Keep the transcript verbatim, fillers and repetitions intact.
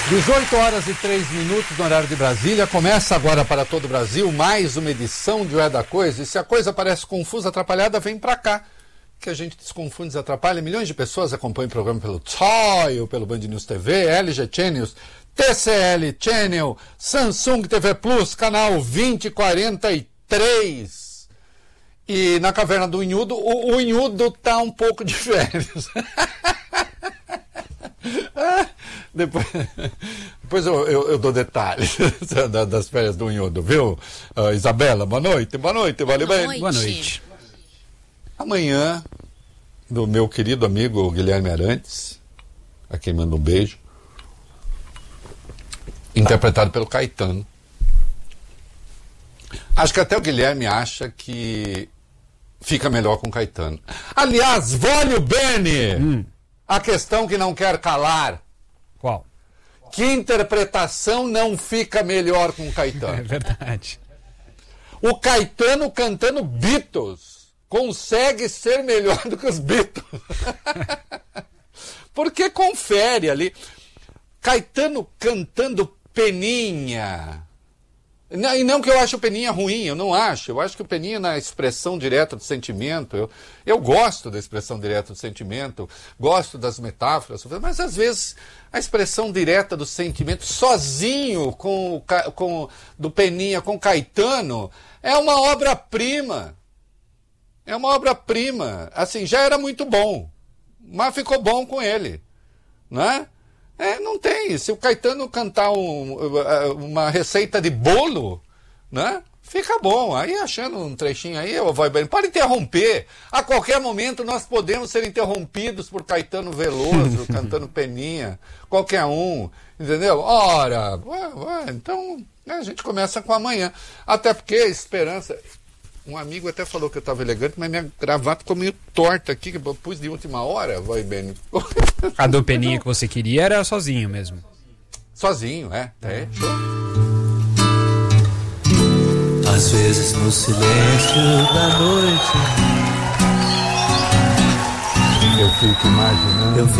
dezoito horas e três minutos no horário de Brasília. Começa agora para todo o Brasil mais uma edição de O É da Coisa. E se a coisa parece confusa, atrapalhada, vem pra cá, que a gente desconfunde, desatrapalha. Milhões de pessoas acompanham o programa pelo T O I, ou pelo Band News T V, L G Channels, T C L Channel, Samsung T V Plus, canal vinte e quarenta e três. E na Caverna do Unhudo, o, o Unhudo tá um pouco de férias. Depois, depois eu, eu, eu dou detalhes das férias do Unhudo, viu? Uh, Isabela, boa noite, boa noite, vale bem? Noite. Boa noite. Amanhã, do meu querido amigo Guilherme Arantes, a quem manda um beijo, interpretado pelo Caetano. Acho que até o Guilherme acha que fica melhor com o Caetano. Aliás, Vólio Bene! Hum. A questão que não quer calar. Qual? Que interpretação não fica melhor com o Caetano? É verdade. O Caetano cantando Beatles consegue ser melhor do que os Beatles. Porque confere ali. Caetano cantando Peninha. E não que eu ache o Peninha ruim, eu não acho. Eu acho que o Peninha, na expressão direta do sentimento, eu, eu gosto da expressão direta do sentimento, gosto das metáforas, mas às vezes a expressão direta do sentimento, sozinho com, com do Peninha com Caetano, é uma obra-prima. É uma obra-prima. Assim, já era muito bom, mas ficou bom com ele, não é? É, não tem. Se o Caetano cantar um, uma receita de bolo, né? Fica bom. Aí achando um trechinho aí, eu vou bem. Pode interromper. A qualquer momento nós podemos ser interrompidos por Caetano Veloso, cantando Peninha. Qualquer um. Entendeu? Ora, ué, ué, então a gente começa com amanhã. Até porque esperança. Um amigo até falou que eu estava elegante, mas minha gravata ficou meio torta aqui, que eu pus de última hora, vai bem. A do Peninha que você queria era sozinho mesmo. Sozinho, é. É. Às vezes no silêncio da noite eu fico imaginando. Eu